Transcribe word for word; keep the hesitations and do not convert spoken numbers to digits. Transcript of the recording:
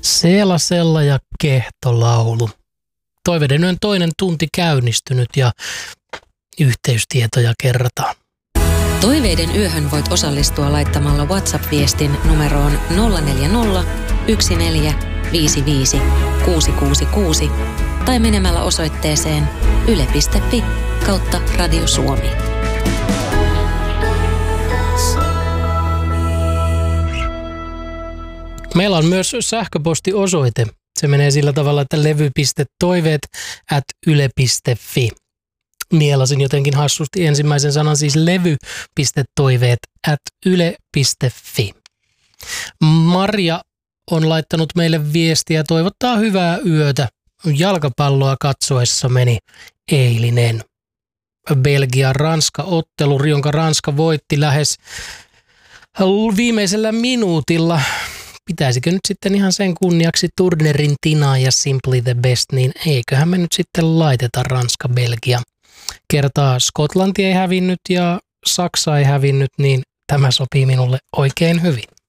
Seelasella ja kehtolaulu. Toiveiden yön toinen tunti käynnistynyt ja yhteystietoja kerrataan. Toiveiden yöhön voit osallistua laittamalla WhatsApp-viestin numeroon nolla neljä nolla, yksi neljä, viisi viisi, kuusi kuusi kuusi tai menemällä osoitteeseen yle piste fi kautta Radio Suomi. Meillä on myös sähköpostiosoite. Se menee sillä tavalla, että levy piste toiveet at yle piste fi. Mielasin jotenkin hassusti ensimmäisen sanan, siis levy piste toiveet at yle piste fi. Maria on laittanut meille viestiä ja toivottaa hyvää yötä. Jalkapalloa katsoessa meni eilinen Belgia-Ranska-ottelu, jonka Ranska voitti lähes viimeisellä minuutilla. Pitäisikö nyt sitten ihan sen kunniaksi Turnerin Tina ja Simply the Best, niin eiköhän me nyt sitten laiteta Ranska-Belgia. Kertaa Skotlanti ei hävinnyt ja Saksa ei hävinnyt, niin tämä sopii minulle oikein hyvin.